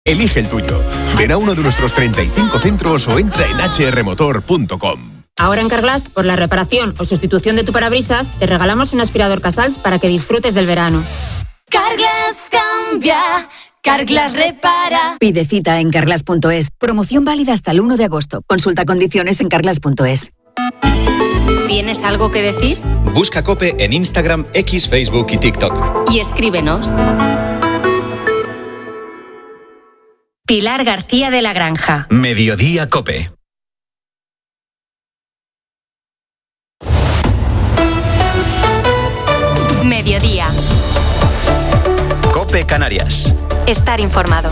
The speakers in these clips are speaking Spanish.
Elige el tuyo. Ven a uno de nuestros 35 centros o entra en hrmotor.com. Ahora en Carglass, por la reparación o sustitución de tu parabrisas, te regalamos un aspirador Casals para que disfrutes del verano. Carglass cambia, Carglass repara. Pide cita en carglass.es. Promoción válida hasta el 1 de agosto. Consulta condiciones en carglass.es. ¿Tienes algo que decir? Busca COPE en Instagram, X, Facebook y TikTok. Y escríbenos. Pilar García de la Granja. Mediodía COPE. Mediodía. COPE Canarias. Estar informado.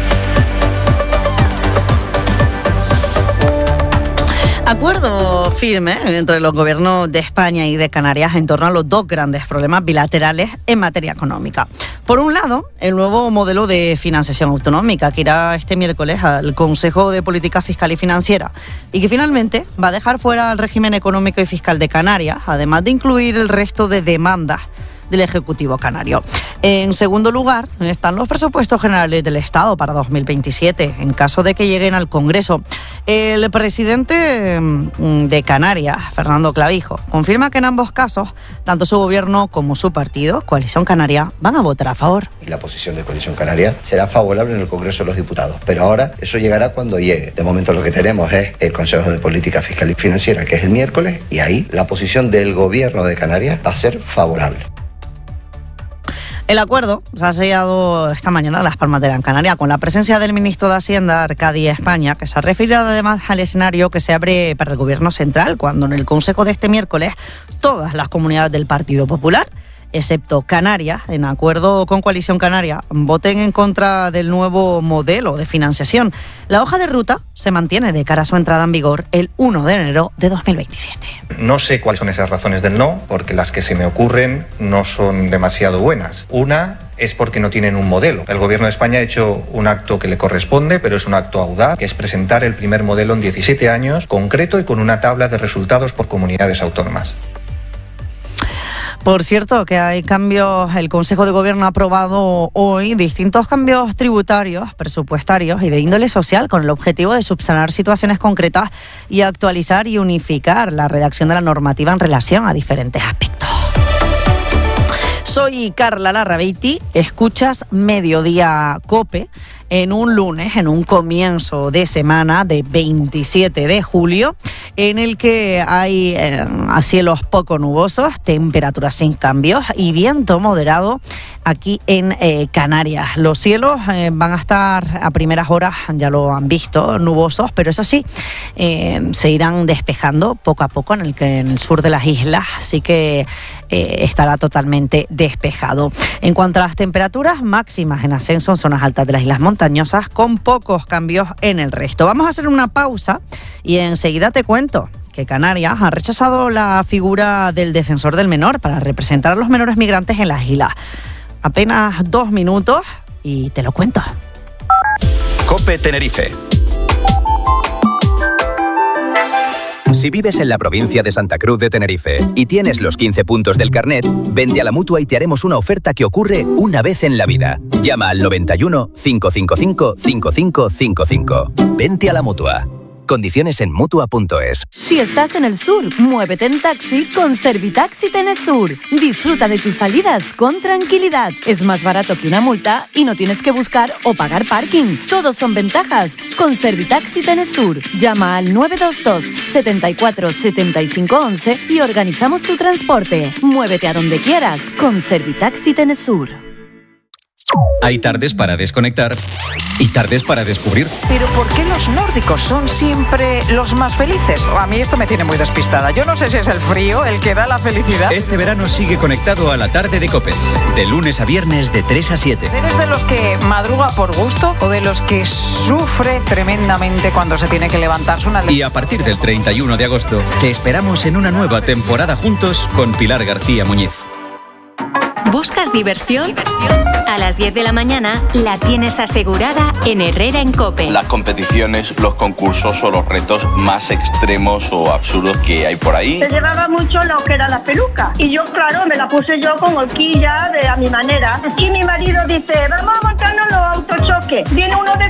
Acuerdo firme entre los gobiernos de España y de Canarias en torno a los dos grandes problemas bilaterales en materia económica. Por un lado, el nuevo modelo de financiación autonómica que irá este miércoles al Consejo de Política Fiscal y Financiera y que finalmente va a dejar fuera el régimen económico y fiscal de Canarias, además de incluir el resto de demandas del Ejecutivo canario. En segundo lugar, están los presupuestos generales del Estado para 2027, en caso de que lleguen al Congreso. El presidente de Canarias, Fernando Clavijo, confirma que en ambos casos, tanto su gobierno como su partido, Coalición Canaria, van a votar a favor. Y la posición de Coalición Canaria será favorable en el Congreso de los Diputados, pero ahora eso llegará cuando llegue. De momento lo que tenemos es el Consejo de Política Fiscal y Financiera, que es el miércoles, y ahí la posición del gobierno de Canarias va a ser favorable. El acuerdo se ha sellado esta mañana en Las Palmas de Gran Canaria con la presencia del ministro de Hacienda, Arcadi España, que se ha referido además al escenario que se abre para el Gobierno central cuando en el Consejo de este miércoles todas las comunidades del Partido Popular, excepto Canarias, en acuerdo con Coalición Canaria, voten en contra del nuevo modelo de financiación. La hoja de ruta se mantiene de cara a su entrada en vigor el 1 de enero de 2027. No sé cuáles son esas razones del no, porque las que se me ocurren no son demasiado buenas. Una es porque no tienen un modelo. El Gobierno de España ha hecho un acto que le corresponde, pero es un acto audaz, que es presentar el primer modelo en 17 años, concreto y con una tabla de resultados por comunidades autónomas. Por cierto, que hay cambios, el Consejo de Gobierno ha aprobado hoy distintos cambios tributarios, presupuestarios y de índole social con el objetivo de subsanar situaciones concretas y actualizar y unificar la redacción de la normativa en relación a diferentes aspectos. Soy Carla Larrabeiti, escuchas Mediodía COPE en un lunes, en un comienzo de semana de 27 de julio, en el que hay cielos poco nubosos, temperaturas sin cambios y viento moderado aquí en Canarias. Los cielos van a estar a primeras horas, ya lo han visto, nubosos, pero eso sí, se irán despejando poco a poco en el sur de las islas, así que estará totalmente despejado. En cuanto a las temperaturas máximas en ascenso en zonas altas de las islas montañosas, con pocos cambios en el resto. Vamos a hacer una pausa y enseguida te cuento que Canarias ha rechazado la figura del defensor del menor para representar a los menores migrantes en las islas. Apenas 2 minutos y te lo cuento. COPE Tenerife. Si vives en la provincia de Santa Cruz de Tenerife y tienes los 15 puntos del carnet, vente a la Mutua y te haremos una oferta que ocurre una vez en la vida. Llama al 91 555 5555. Vente a la Mutua. Condiciones en Mutua.es. Si estás en el sur, muévete en taxi con Servitaxi Tenesur. Disfruta de tus salidas con tranquilidad. Es más barato que una multa y no tienes que buscar o pagar parking. Todos son ventajas con Servitaxi Tenesur. Llama al 922 74 75 11 y organizamos tu transporte. Muévete a donde quieras con Servitaxi Tenesur. Hay tardes para desconectar y tardes para descubrir. Pero ¿por qué los nórdicos son siempre los más felices? A mí esto me tiene muy despistada. Yo no sé si es el frío el que da la felicidad. Este verano sigue conectado a la tarde de COPE. De lunes a viernes de 3 a 7. ¿Eres de los que madruga por gusto o de los que sufre tremendamente cuando se tiene que levantarse una... Y a partir del 31 de agosto te esperamos en una nueva temporada juntos con Pilar García Muñiz. ¿Buscas diversión? A las 10 de la mañana la tienes asegurada en Herrera en COPE. Las competiciones, los concursos o los retos más extremos o absurdos que hay por ahí. Se llevaba mucho lo que era la peluca. Y yo, claro, me la puse yo con horquilla a mi manera. Y mi marido dice, vamos a montarnos los autochoques. Viene uno de